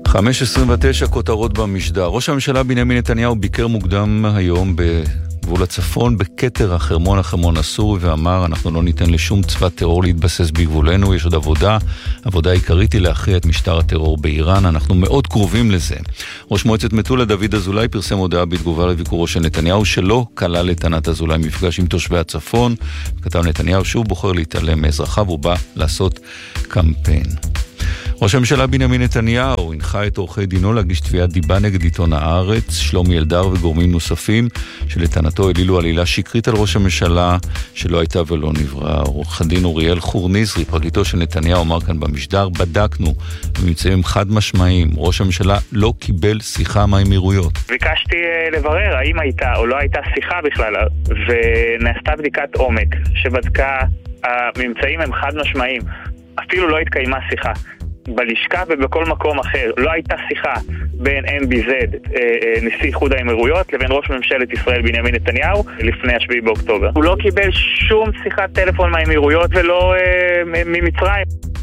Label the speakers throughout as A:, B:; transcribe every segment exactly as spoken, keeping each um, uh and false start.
A: חמש עשרים ותשע כותרות במשדר. ראש הממשלה בנימין נתניהו ביקר מוקדם היום בגבול הצפון בכתר החרמון החרמון הסורי ואמר אנחנו לא ניתן לשום צבא טרור להתבסס בגבולנו, יש עוד עבודה, עבודה עיקרית היא להכריע את משטר הטרור באיראן, אנחנו מאוד קרובים לזה. ראש מועצת מטולה דוד אזולאי פרסם הודעה בתגובה לביקורו של נתניהו שלא כלל את ענת אזולאי מפגש עם תושבי הצפון. כתב נתניהו שוב בוחר להתעלם מאזרחיו ובא לעשות קמפיין. ראש הממשלה בנימין נתניהו הנחה את עורכי דינו להגיש תביעת דיבה נגד עיתון הארץ, שלומי אלדר וגורמים נוספים שלטענתו העלילו עלילה שקרית על ראש הממשלה שלא הייתה ולא נברא. עורך הדין אוריאל חורניזרי, פרקליטו של נתניהו, אמר כאן במשדר, בדקנו וממצאים חד משמעיים, ראש הממשלה לא קיבל שיחה מהאמירויות.
B: ביקשתי לברר האם הייתה או לא הייתה שיחה בכלל, ונעשתה בדיקת עומק שבדקה, הממצאים הם חד משמעיים, אפילו לא התקיימה שיחה. בלשכה ובכל מקום אחר לא הייתה שיחה בין אם בי זד, נשיא איחוד האמירויות, לבין ראש ממשלת ישראל בנימין נתניהו לפני השביעי באוקטובר. הוא לא קיבל שום שיחת טלפון מהאמירויות ולא ממצרים.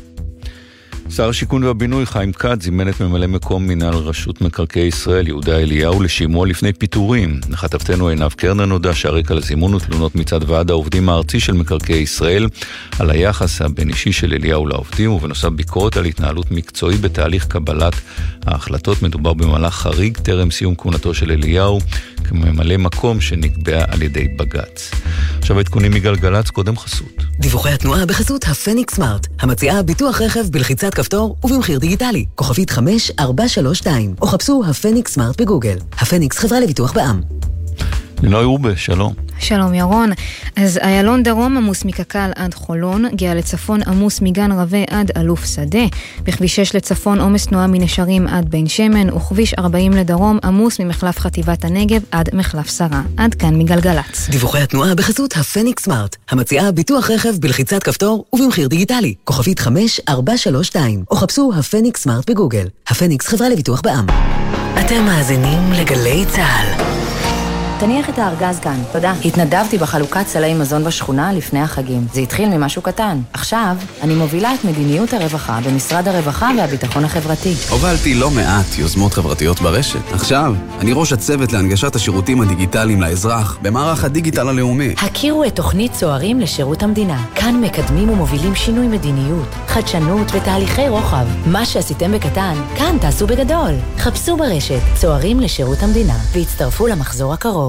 A: שר השיכון והבינוי חיים כץ זימן את ממלא מקום מנהל רשות מקרקעי ישראל יהודה אליהו לשימוע לפני פיטורים. לכתבתנו עינב קרנר נודע שהרקע לזימון ותלונות מצד ועד העובדים הארצי של מקרקעי ישראל על היחס הבין אישי של אליהו לעובדים, ובנוסף ביקורת על התנהלות מקצועית בתהליך קבלת ההחלטות. מדובר במהלך חריג טרם סיום כהונתו של אליהו כממלא מקום שנקבע על ידי בג"ץ. עכשיו עדכונים מגלגלץ, קודם חסות.
C: דיווחי התנועה בחסות הפניקס סמארט, המציעה ביטוח רכב בלחיצת כפתור ובמחיר דיגיטלי. כוכבית חמש ארבע שלוש שתיים, או חפשו הפניקס סמארט בגוגל. הפניקס חברה לביטוח בע"מ.
A: לינוי רובה, שלום.
D: שלום ירון. אז איילון דרום עמוס מקקל עד חולון, גאה לצפון עמוס מגן רווה עד אלוף שדה, בכביש שש לצפון עומס תנועה מנשרים עד בן שמן, וכביש ארבעים לדרום עמוס ממחלף חטיבת הנגב עד מחלף שרה. עד כאן מגלגלץ.
C: דיווחי התנועה בחסות הפניקס סמארט, המציעה ביטוח רכב בלחיצת כפתור ובמחיר דיגיטלי. כוכבית חמש ארבע שלוש שתיים, או חפשו הפניקס סמארט בגוגל. הפניקס חברה לביטוח בע"מ. אתם מאזינים לגלי צה"ל.
E: תניח את הארגז כאן, תודה. התנדבתי בחלוקת סלי מזון בשכונה לפני החגים. זה התחיל ממשהו קטן. עכשיו, אני מובילה את מדיניות הרווחה במשרד הרווחה והביטחון החברתי.
F: הובלתי לא מעט יוזמות חברתיות ברשת. עכשיו, אני ראש הצוות להנגשת השירותים הדיגיטליים לאזרח במערך הדיגיטל הלאומי.
E: הכירו את תוכנית צוערים לשירות המדינה. כאן מקדמים ומובילים שינוי מדיניות, חדשנות ותהליכי רוחב. מה שעשיתם בקטן, כאן תעשו בגדול. חפשו ברשת צוערים לשירות המדינה והצטרפו למחזור הקרוב.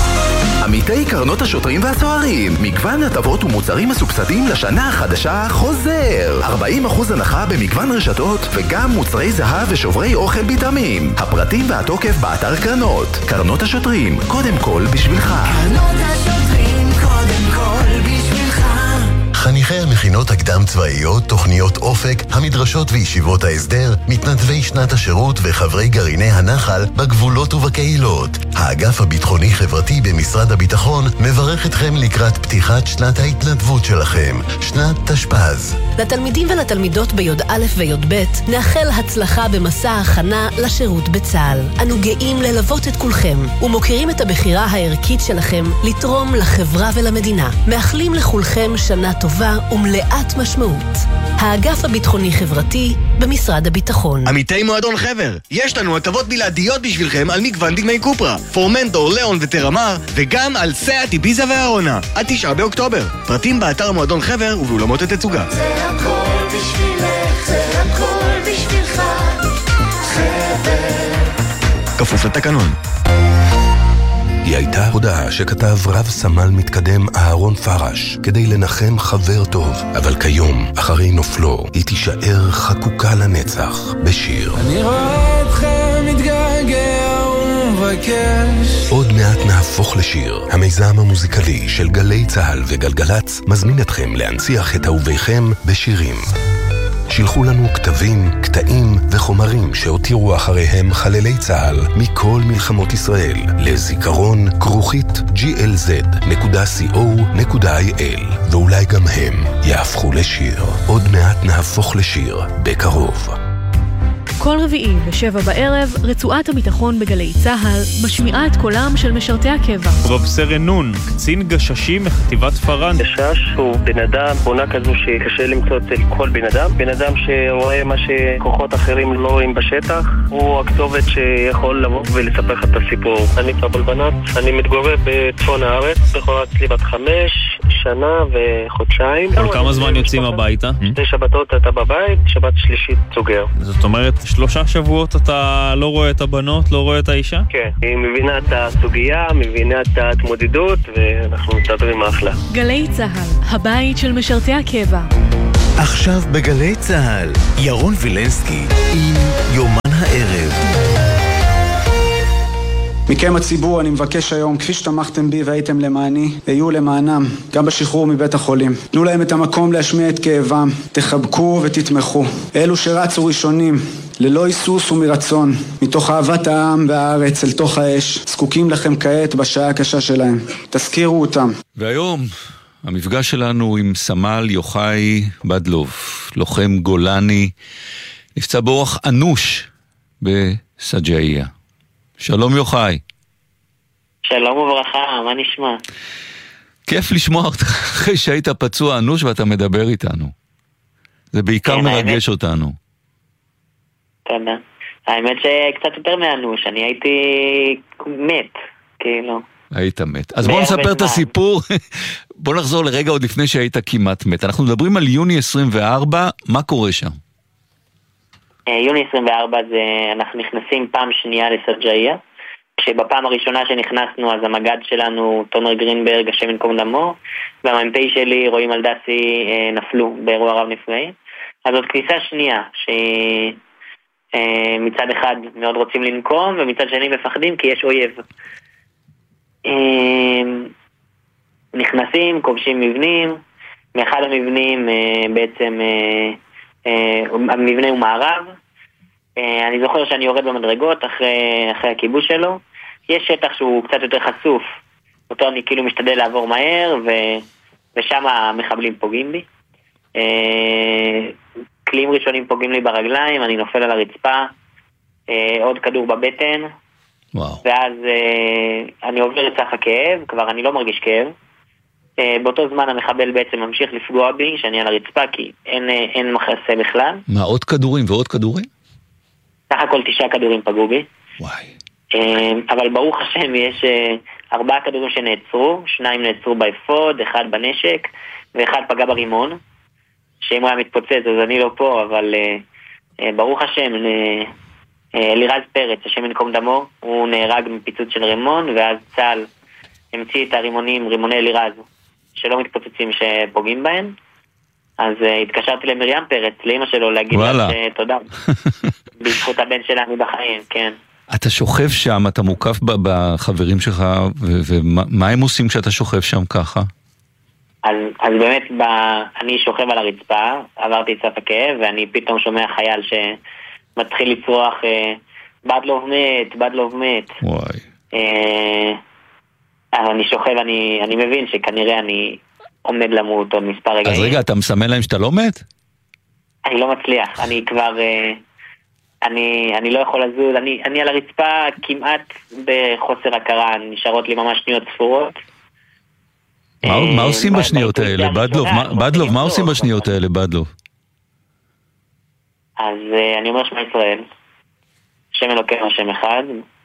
G: עמיתי קרנות השוטרים והסוהרים, מגוון הטבות ומוצרים מסובסדים לשנה החדשה חוזר. ארבעים אחוז הנחה במגוון רשתות וגם מוצרי זהב ושוברי אוכל ביטמים. הפרטים והתוקף באתר קרנות. קרנות השוטרים, קודם כל בשבילך.
H: קרנות השוטרים, קודם כל בשבילך.
I: חניכי המכינות הקדם צבאיות, תוכניות אופק, המדרשות וישיבות ההסדר, מתנדבי שנת השירות וחברי גרעיני הנחל בגבולות ובקהילות. האגף הביטחוני חברתי במשרד הביטחון מברך אתכם לקראת פתיחת שנת ההתנדבות שלכם, שנת תשפ"ז.
J: לתלמידים ולתלמידות ביוד א' ויוד ב' נאחל הצלחה במסע ההכנה לשירות בצה"ל. אנו גאים ללוות את כולכם ומוכירים את הבחירה הערכית שלכם לתרום לחברה ולמדינה. מאחלים לכולכם שנה טובה ומלאת משמעות. האגף הביטחוני חברתי במשרד הביטחון.
K: עמיתי מועדון חבר, יש לנו הטבות בלעדיות בשבילכם על מגוון דגמי קופרה, פורמנטור, ליאון וטרמר, וגם על סאט, איביזה והארונה, עד תשעה באוקטובר. פרטים באתר מועדון חבר ובאולמות התצוגה.
H: זה הכל בשבילך, זה הכל בשבילך, חבר.
K: כפוף לתקנון.
L: היא הייתה הודעה שכתב רב סמל מתקדם אהרון פרש כדי לנחם חבר טוב, אבל כיום, אחרי נופלו, היא תישאר חקוקה לנצח בשיר.
M: אני רואה אתכם מתגעגע ומבקש.
L: עוד מעט נהפוך לשיר. המיזם המוזיקלי של גלי צהל וגלגלץ מזמין אתכם להנציח את אהוביכם בשירים. שילחו לנו כתבים, קטעים וחומרים שהותירו אחריהם חללי צהל מכל מלחמות ישראל לזיכרון כרוכית ג'י אל זד נקודה סי או נקודה איי אל, ואולי גם הם יהפכו לשיר. עוד מעט נהפוך לשיר בקרוב.
N: כל רביעי בשבע בערב, רצועת הביטחון בגלי צהל משמיעה את קולם של משרתי הקבע.
O: רב סרן נון, קצין גששים מחטיבת פרן.
P: גשש הוא בן אדם, בונה כזו שקשה למצוא אצל כל בן אדם. בן אדם שרואה מה שכוחות אחרים לא רואים בשטח, הוא הכתובת שיכול לבוא ולספר לך את הסיפור. אני פבל בנת, אני מתגורר בצפון הארץ, בחורה אצלי בת חמש, שנה וחודשיים.
O: כל כמה זמן יוצאים הביתה?
P: שתי שבתות אתה בבית, שבת שלישית סוגר.
O: זאת אומרת, שלושה שבועות אתה לא רואה את הבנות, לא רואה את האישה?
P: כן, היא מבינה את הסוגיה, מבינה את ההתמודדות, ואנחנו מסתדרים אחלה.
N: גלי צהל, הבית של משרתי הקבע.
Q: עכשיו בגלי צהל, ירון וילנסקי עם יומן הערב.
R: מכם הציבור אני מבקש היום, כפי שתמכתם בי והייתם למעני, ויהיו למענם, גם בשחרור מבית החולים. תנו להם את המקום להשמיע את כאבם, תחבקו ותתמכו. אלו שרצו ראשונים, ללא היסוס ומרצון, מתוך אהבת העם והארץ אל תוך האש, זקוקים לכם כעת בשעה הקשה שלהם. תזכירו אותם.
A: והיום המפגש שלנו עם סמל יוחאי בדלוב, לוחם גולני, נפצע באורח אנוש בסג'איה. שלום יוחאי.
S: שלום וברכה, מה נשמע?
A: כיף לשמוע אותך אחרי שהיית פצוע אנוש ואתה מדבר איתנו. זה בעיקר
S: כן,
A: מרגש
S: האמת...
A: אותנו.
S: תודה. האמת שקצת יותר מאנוש, אני הייתי מת, כאילו.
A: היית מת. אז בוא נספר את הסיפור. בוא נחזור לרגע עוד לפני שהיית כמעט מת. אנחנו מדברים על יוני עשרים וארבע, מה קורה שם?
S: יוני עשרים וארבע זה, אנחנו נכנסים פעם שנייה לסג'איה, שבפעם הראשונה שנכנסנו אז המגד שלנו, תומר גרינברג, השם ינקום דמו, והמ"פ שלי, רועי מלדסי, נפלו באירוע רב נפגעים. אז זאת כניסה שנייה, שמצד אחד מאוד רוצים לנקום, ומצד שני מפחדים כי יש אויב. נכנסים, כובשים מבנים, מאחד המבנים בעצם... המבנה הוא מערב. אני זוכר שאני יורד במדרגות אחרי, אחרי הכיבוש שלו. יש שטח שהוא קצת יותר חשוף, אותו אני כאילו משתדל לעבור מהר, ו, ושם המחבלים פוגעים בי. כלים ראשונים פוגעים לי ברגליים, אני נופל על הרצפה, עוד כדור בבטן.
A: וואו.
S: ואז אני עובר את סף הכאב, כבר אני לא מרגיש כאב. באותו זמן המחבל בעצם ממשיך לפגוע בי, שאני על הרצפה, כי אין, אין מחסה בכלל.
A: מה, עוד כדורים ועוד כדורים?
S: סך הכל תשעה כדורים פגעו בי.
A: וואי.
S: אבל ברוך השם יש ארבעה כדורים שנעצרו, שניים נעצרו באפוד, אחד בנשק, ואחד פגע ברימון, שאם הוא היה מתפוצץ אז אני לא פה, אבל ברוך השם, לירז פרץ, השם ינקום דמו, הוא נהרג מפיצוץ של רימון, ואז צה"ל המציא את הרימונים, רימוני לירז, שלא מתפוצצים שפוגעים בהם. אז uh, התקשרתי למרים פרץ, לאמא שלו, להגיד לה שתודה. בזכות הבן שלה אני בחיים, כן.
A: אתה שוכב שם, אתה מוקף בחברים שלך, ומה הם עושים כשאתה שוכב שם ככה?
S: אז, אז באמת, ב, אני שוכב על הרצפה, עברתי את סף הכאב, ואני פתאום שומע חייל שמתחיל לצרוח, בדלוב מת, בדלוב מת.
A: וואי.
S: אה... אז אני שוכב, אני, אני מבין שכנראה אני עומד למות עוד מספר רגעים.
A: אז רגע, אתה מסמן להם שאתה לא מת?
S: אני לא מצליח, אני כבר, אני, אני לא יכול לזוז, אני, אני על הרצפה כמעט בחוסר הכרה, נשארות לי ממש שניות ספורות.
A: מה, מה עושים בשניות האלה, בדלוב? בדלוב, מה עושים בשניות האלה, בדלוב?
S: אז אני אומר שמה ישראל, שם אלוקינו השם אחד,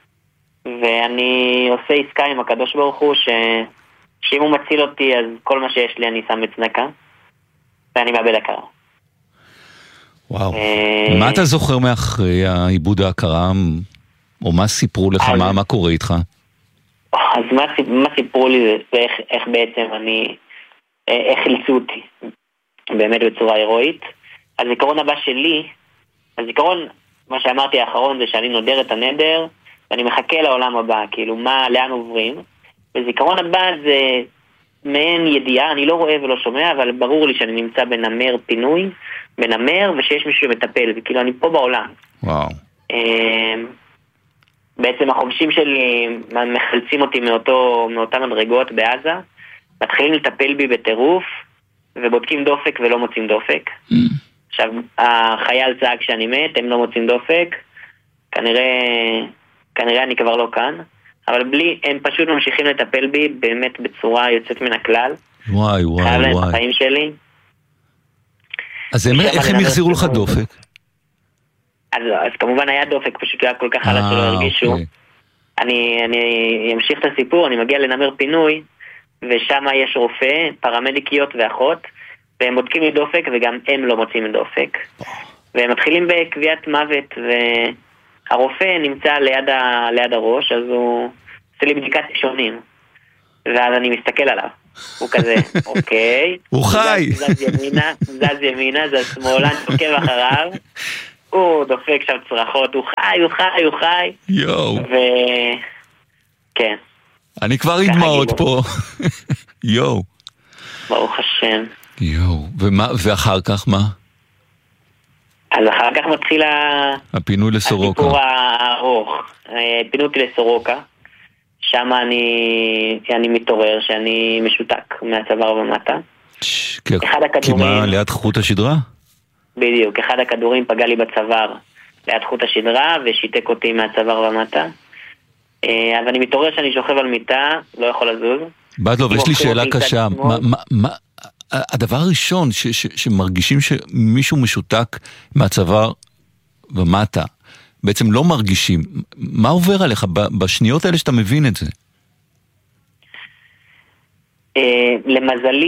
S: ואני עושה עסקה עם הקדוש ברוך הוא ש... שאם הוא מציל אותי אז כל מה שיש לי אני שם בצנקה ואני מאבד הכרה.
A: וואו. מה אתה זוכר מאחרי העיבוד ההכרה? או מה סיפרו לך? מה, מה קורה איתך?
S: אז מה, מה סיפרו לי זה איך, איך בעצם אני, איך חילצו אותי באמת בצורה הירואית. הזיכרון הבא שלי, הזיכרון, מה שאמרתי האחרון זה שאני נודר את הנדר ואני מחכה לעולם הבא, כאילו מה, לאן עוברים. וזיכרון הבא זה מעין ידיעה, אני לא רואה ולא שומע, אבל ברור לי שאני נמצא בנמר פינוי, בנמר ושיש מישהו שמטפל, וכאילו אני פה בעולם.
A: וואו.
S: בעצם החובשים שלי מחלצים אותי מאותו, מאותם מדרגות בעזה, מתחילים לטפל בי בטירוף, ובודקים דופק ולא מוצאים דופק. עכשיו, החייל צעק שאני מת, הם לא מוצאים דופק, כנראה, כנראה אני כבר לא כאן, אבל בלי, הם פשוט ממשיכים לטפל בי באמת בצורה יוצאת מן הכלל.
A: וואי, וואי,
S: חייב להם
A: וואי.
S: בחיים שלי.
A: אז הם, איך הם יחזירו לך דופק?
S: אז, אז כמובן היה דופק, פשוט היה כל כך חלש שלא הרגישו.
A: אוקיי.
S: אני, אני אמשיך את הסיפור, אני מגיע לנמר פינוי, ושם יש רופא, פרמדיקיות ואחות, והם בודקים לי דופק, וגם הם לא מוצאים דופק. והם מתחילים בקביעת מוות, והרופא נמצא ליד, ה, ליד הראש, אז הוא עושה לי בדיקת ראשונים. ואז אני מסתכל עליו. הוא כזה, אוקיי.
A: הוא חי.
S: זז, זז ימינה, זז ימינה, זז שמאלה, עוקב אחריו. הוא דופק שם צרחות, הוא חי, הוא חי, הוא חי.
A: יואו.
S: ו... כן.
A: אני כבר אדמעות פה. יואו.
S: ברוך השם.
A: יואו. ומה, ואחר כך מה?
S: אז אחר כך מתחיל
A: הפינוי לסורוקה.
S: הסיפור הארוך. פינו אותי לסורוקה. שם אני, אני מתעורר שאני משותק מהצוואר ומטה. אחד הכדורים...
A: כי מה, ליד חוט השדרה?
S: בדיוק, אחד הכדורים פגע לי בצוואר ליד חוט השדרה ושיתק אותי מהצוואר ומטה. אבל אני מתעורר שאני שוכב על מיטה, לא יכול לזוז.
A: בדלוב, יש לי שאלה קשה. מה, מה, מה, הדבר הראשון ש, ש, שמרגישים שמישהו משותק מהצוואר ומטה, בעצם לא מרגישים. מה עובר עליך בשניות האלה שאתה מבין את זה?
S: למזלי,